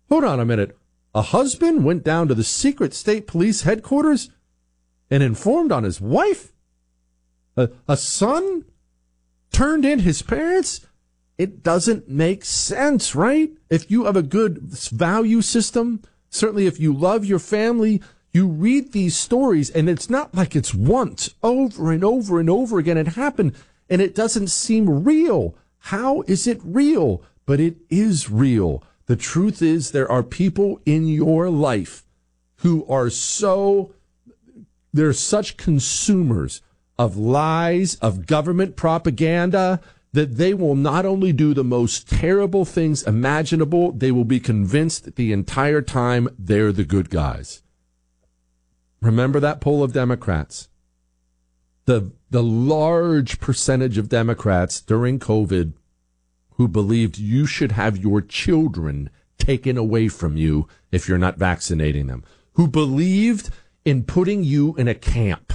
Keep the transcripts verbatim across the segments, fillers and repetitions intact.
Hold on a minute. A husband went down to the secret state police headquarters and informed on his wife? A, a son turned in his parents? It doesn't make sense, right? If you have a good value system, certainly if you love your family, you read these stories, and it's not like it's once, over and over and over again. It happened, and it doesn't seem real. How is it real? But it is real. The truth is there are people in your life who are so, they're such consumers of lies, of government propaganda, that they will not only do the most terrible things imaginable, they will be convinced the entire time they're the good guys. Remember that poll of Democrats? The, the large percentage of Democrats during COVID who believed you should have your children taken away from you if you're not vaccinating them, who believed in putting you in a camp.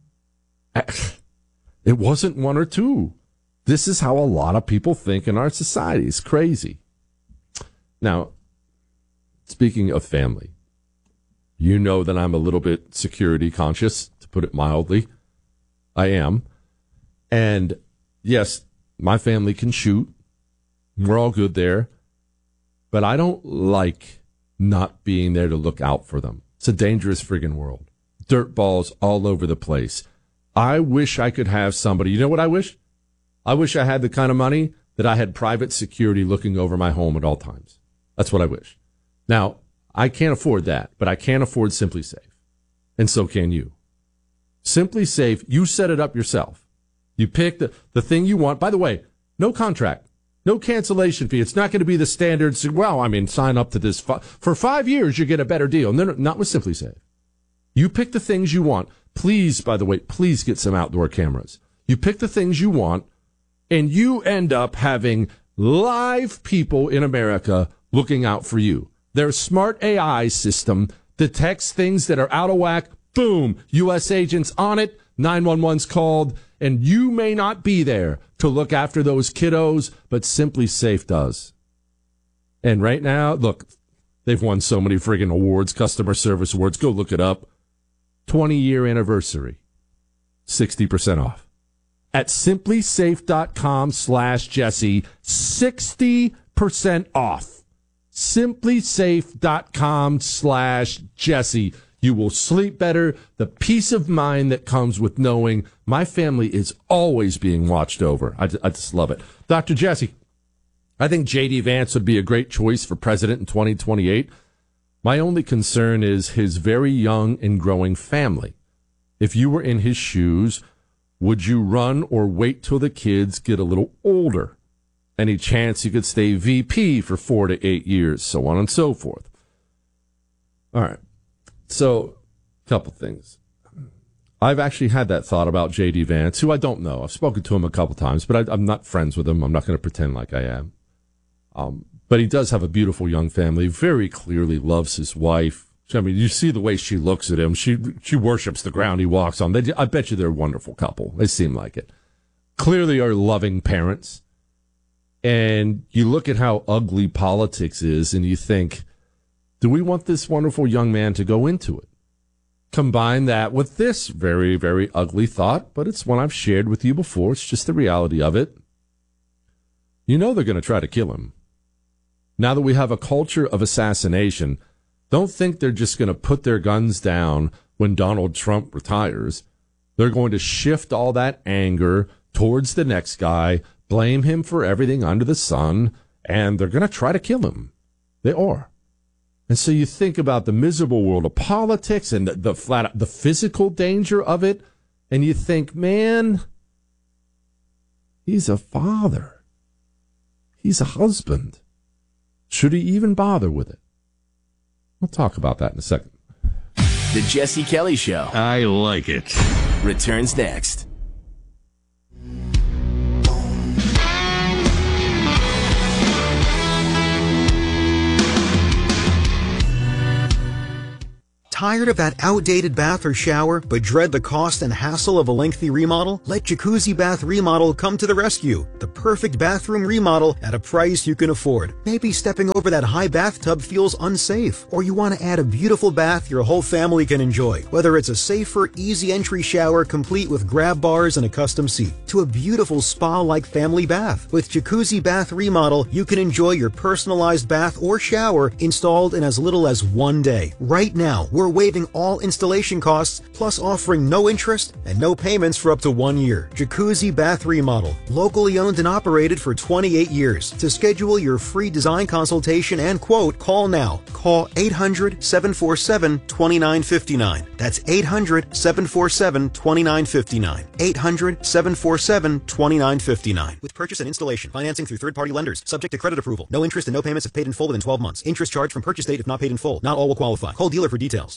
It wasn't one or two. This is how a lot of people think in our society. It's crazy. Now, speaking of family, you know that I'm a little bit security conscious, to put it mildly. I am. And yes, my family can shoot. We're all good there. But I don't like not being there to look out for them. It's a dangerous friggin' world. Dirt balls all over the place. I wish I could have somebody. You know what I wish? I wish I had the kind of money that I had private security looking over my home at all times. That's what I wish. Now, I can't afford that, but I can afford SimpliSafe. And so can you. SimpliSafe, you set it up yourself. You pick the, the thing you want. By the way, no contract, no cancellation fee. It's not going to be the standard. Well, I mean, sign up to this. Fi- for five years, you get a better deal. No, no, not with SimpliSafe. You pick the things you want. Please, by the way, please get some outdoor cameras. You pick the things you want, and you end up having live people in America looking out for you. Their smart A I system detects things that are out of whack. Boom, U S agents on it. nine one one's called, and you may not be there to look after those kiddos, but SimpliSafe does. And right now, look, they've won so many friggin' awards, customer service awards. Go look it up. twenty-year anniversary. sixty percent off. At SimpliSafe.com slash Jesse. sixty percent off. SimpliSafe.com slash Jesse. You will sleep better. The peace of mind that comes with knowing my family is always being watched over. I, I just love it. Doctor Jesse, I think J D. Vance would be a great choice for president in twenty twenty-eight. My only concern is his very young and growing family. If you were in his shoes, would you run or wait till the kids get a little older? Any chance you could stay V P for four to eight years, so on and so forth. All right. So, a couple things. I've actually had that thought about J D. Vance, who I don't know. I've spoken to him a couple times, but I, I'm not friends with him. I'm not going to pretend like I am. Um, but he does have a beautiful young family, very clearly loves his wife. I mean, you see the way she looks at him. She she worships the ground he walks on. They, I bet you they're a wonderful couple. They seem like it. Clearly are loving parents. And you look at how ugly politics is, and you think, do we want this wonderful young man to go into it? Combine that with this very, very ugly thought, but it's one I've shared with you before. It's just the reality of it. You know they're going to try to kill him. Now that we have a culture of assassination, don't think they're just going to put their guns down when Donald Trump retires. They're going to shift all that anger towards the next guy, blame him for everything under the sun, and they're going to try to kill him. They are. And so you think about the miserable world of politics and the, the flat, the physical danger of it, and you think, man, he's a father. He's a husband. Should he even bother with it? We'll talk about that in a second. The Jesse Kelly Show. I like it. Returns next. Tired of that outdated bath or shower, but dread the cost and hassle of a lengthy remodel? Let Jacuzzi Bath Remodel come to the rescue. The perfect bathroom remodel at a price you can afford. Maybe stepping over that high bathtub feels unsafe, or you want to add a beautiful bath your whole family can enjoy. Whether it's a safer, easy entry shower complete with grab bars and a custom seat, to a beautiful spa-like family bath. With Jacuzzi Bath Remodel, you can enjoy your personalized bath or shower installed in as little as one day. Right now, we're waiving all installation costs, plus offering no interest and no payments for up to one year. Jacuzzi Bath Remodel, locally owned and operated for twenty-eight years. To schedule your free design consultation and quote, call now. Call eight hundred, seven four seven, two nine five nine. That's eight hundred, seven four seven, two nine five nine. eight hundred, seven four seven, two nine five nine. With purchase and installation, financing through third-party lenders, subject to credit approval. No interest and no payments if paid in full within twelve months. Interest charged from purchase date if not paid in full. Not all will qualify. Call dealer for details.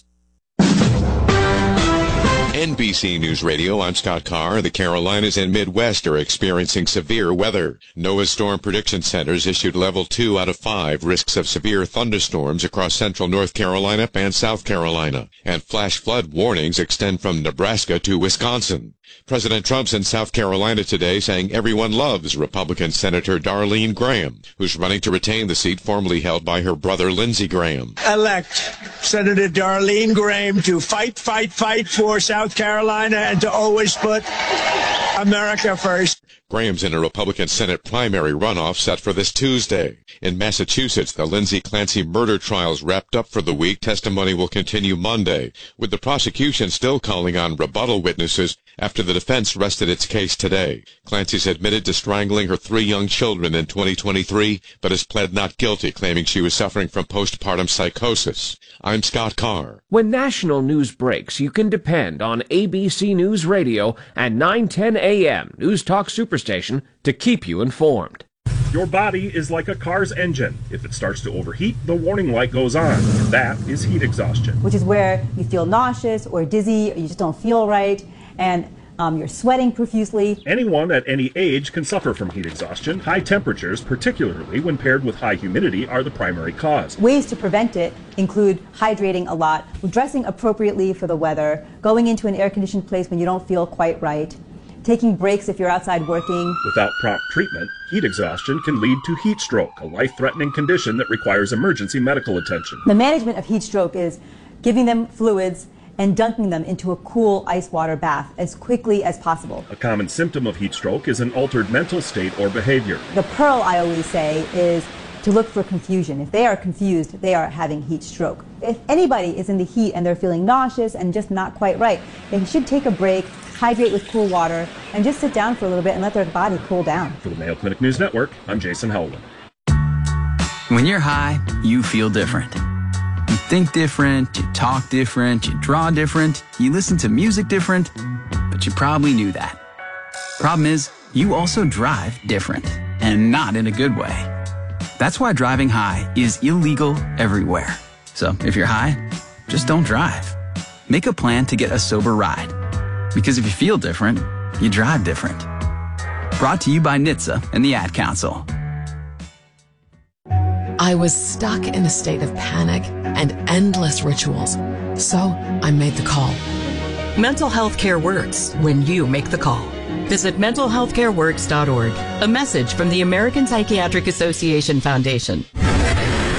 N B C News Radio, I'm Scott Carr. The Carolinas and Midwest are experiencing severe weather. NOAA Storm Prediction Centers issued level two out of five risks of severe thunderstorms across central North Carolina and South Carolina. And flash flood warnings extend from Nebraska to Wisconsin. President Trump's in South Carolina today saying everyone loves Republican Senator Darlene Graham, who's running to retain the seat formerly held by her brother Lindsey Graham. Elect Senator Darlene Graham to fight, fight, fight for South Carolina and to always put America first. Graham's in a Republican Senate primary runoff set for this Tuesday. In Massachusetts, the Lindsay Clancy murder trials wrapped up for the week. Testimony will continue Monday, with the prosecution still calling on rebuttal witnesses after the defense rested its case today. Clancy's admitted to strangling her three young children in twenty twenty-three, but has pled not guilty, claiming she was suffering from postpartum psychosis. I'm Scott Carr. When national news breaks, you can depend on A B C News Radio and nine ten A M News Talk Superstation to keep you informed. Your body is like a car's engine. If it starts to overheat, the warning light goes on. That is heat exhaustion. Which is where you feel nauseous or dizzy, or you just don't feel right, and um, you're sweating profusely. Anyone at any age can suffer from heat exhaustion. High temperatures, particularly when paired with high humidity, are the primary cause. Ways to prevent it include hydrating a lot, dressing appropriately for the weather, going into an air-conditioned place when you don't feel quite right, taking breaks if you're outside working. Without prompt treatment, heat exhaustion can lead to heat stroke, a life-threatening condition that requires emergency medical attention. The management of heat stroke is giving them fluids and dunking them into a cool ice water bath as quickly as possible. A common symptom of heat stroke is an altered mental state or behavior. The pearl, I always say, is to look for confusion. If they are confused, they are having heat stroke. If anybody is in the heat and they're feeling nauseous and just not quite right, they should take a break, hydrate with cool water, and just sit down for a little bit and let their body cool down. For the Mayo Clinic News Network, I'm Jason Howland. When you're high, you feel different. You think different, you talk different, you draw different, you listen to music different, but you probably knew that. Problem is, you also drive different, and not in a good way. That's why driving high is illegal everywhere. So if you're high, just don't drive. Make a plan to get a sober ride. Because if you feel different, you drive different. Brought to you by N H T S A and the Ad Council. I was stuck in a state of panic and endless rituals. So I made the call. Mental health care works when you make the call. Visit mental health care works dot org. A message from the American Psychiatric Association Foundation.